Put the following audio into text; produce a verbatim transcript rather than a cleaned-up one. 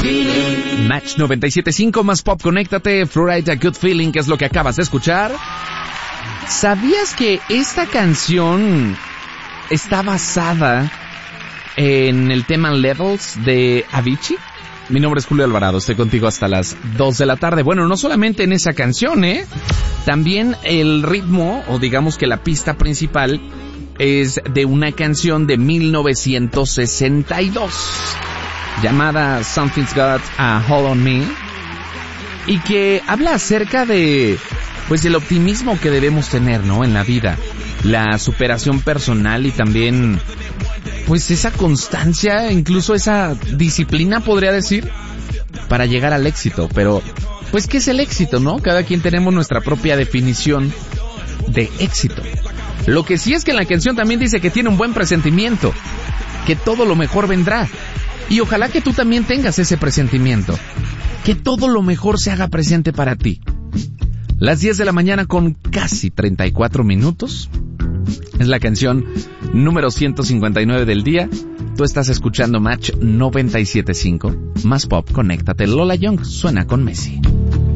Match noventa y siete punto cinco más pop, conéctate. Fluoride, A Good Feeling, que es lo que acabas de escuchar. ¿Sabías que esta canción está basada en el tema Levels de Avicii? Mi nombre es Julio Alvarado, estoy contigo hasta las dos de la tarde. Bueno, no solamente en esa canción, ¿eh? También el ritmo, o digamos que la pista principal, es de una canción de mil novecientos sesenta y dos, llamada Something's Got a Hold on Me, y que habla acerca de, pues, del optimismo que debemos tener, ¿no? En la vida, la superación personal y también, pues, esa constancia, incluso esa disciplina, podría decir, para llegar al éxito. Pero, pues, ¿qué es el éxito, no? Cada quien tenemos nuestra propia definición de éxito. Lo que sí es que en la canción también dice que tiene un buen presentimiento, que todo lo mejor vendrá. Y ojalá que tú también tengas ese presentimiento, que todo lo mejor se haga presente para ti. Las diez de la mañana con casi treinta y cuatro minutos. Es la canción número ciento cincuenta y nueve del día. Tú estás escuchando Match noventa y siete punto cinco. Más pop, conéctate. Lola Young suena con Messi.